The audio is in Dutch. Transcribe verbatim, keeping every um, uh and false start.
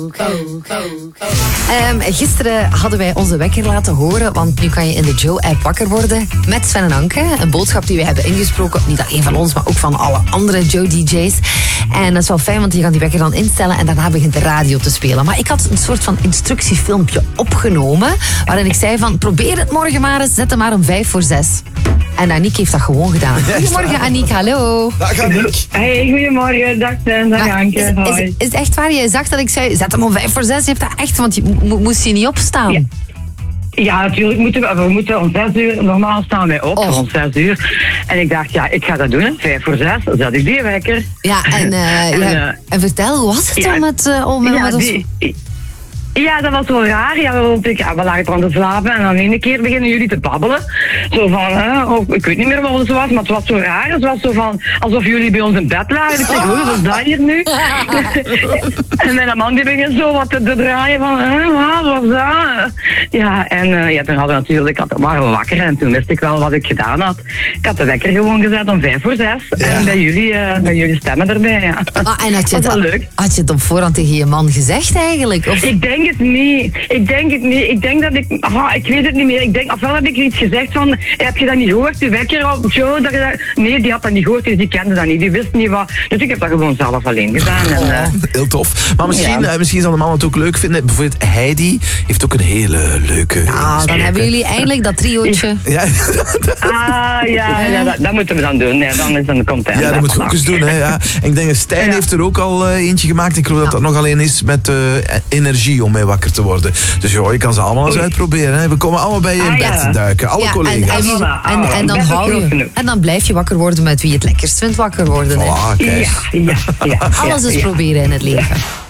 Um, gisteren hadden wij onze wekker laten horen, want nu kan je in de Joe-app wakker worden met Sven en Anke. Een boodschap die we hebben ingesproken, niet alleen van ons, maar ook van alle andere Joe-D J's. En dat is wel fijn, want je kan die wekker dan instellen en daarna begint de radio te spelen. Maar ik had een soort van instructiefilmpje opgenomen, waarin ik zei van, probeer het morgen maar eens, zet hem maar om vijf voor zes. En Aniek heeft dat gewoon gedaan. Goedemorgen Aniek, hallo. Dag Aniek. Hey, goedemorgen, dag Sven, dag Anke. Is, is, is het echt waar? Jij zag dat ik zei, zet hem om vijf voor zes. Je hebt dat echt, want je mo- moest je niet opstaan. Ja. Ja, natuurlijk moeten we, we moeten om zes uur, normaal staan wij op, Oh. om zes uur. En ik dacht, ja, ik ga dat doen, hè. vijf voor zes, dan zet ik die wekker. Ja, en, uh, En, ja, uh, en vertel, hoe was het ja, dan met, uh, om met ja, ons... die, ja, dat was wel raar. Ja, want ik, ja, we lagen van te slapen en dan ene keer beginnen jullie te babbelen. Zo van, hè, oh, ik weet niet meer wat het was, maar het was zo raar. Het was zo van, alsof jullie bij ons in bed lagen. Ik zeg, hoe is dat hier nu? En mijn man die begint zo wat te, te draaien van, hè, wat was dat? Ja, en uh, ja, toen hadden we natuurlijk, had, waren we wakker en toen wist ik wel wat ik gedaan had. Ik had de wekker gewoon gezet om vijf voor zes. Ja. En bij jullie, uh, bij jullie stemmen erbij, ja. Ah, en had je, dat was het, wel leuk. had je het op voorhand tegen je man gezegd eigenlijk? Of? Ik denk het niet. Ik denk het niet. Ik denk dat ik... Aha, ik weet het niet meer. Ik denk, ofwel heb ik iets gezegd van... Heb je dat niet gehoord? De wekker op Joe? Dat je dat... Nee, die had dat niet gehoord. Dus die kende dat niet. Die wist niet wat... Dus ik heb dat gewoon zelf alleen gedaan. En, uh... Heel tof. Maar misschien, Ja. uh, misschien zal de man het ook leuk vinden. Bijvoorbeeld Heidi heeft ook een hele leuke... Ah, dan hebben jullie eindelijk dat triootje. Ja, Ah, ja, ja dat, dat moeten we dan doen. Nee, dan is dan komt hij. ja, dat moet je ook eens doen. Hè, ja. En ik denk dat Stijn Ja. heeft er ook al uh, eentje gemaakt. Ik geloof dat dat nog alleen is met uh, energie om mee wakker te worden. Dus joh, je kan ze allemaal eens uitproberen. Hè. We komen allemaal bij je in Ah, bed ja. duiken. Alle Ja, en, collega's. en, Ah, en, en, dan best hou groot je, genoeg. en dan blijf je wakker worden met wie het lekkerst vindt wakker worden. Hè. Voilà, kijk. Ja, ja, ja. Alles ja, is ja. proberen in het leven.